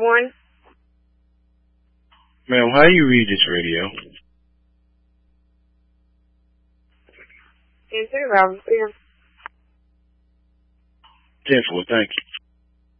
1. Ma'am, how do you read this radio? 10-4, Robert. 10-4, thank you.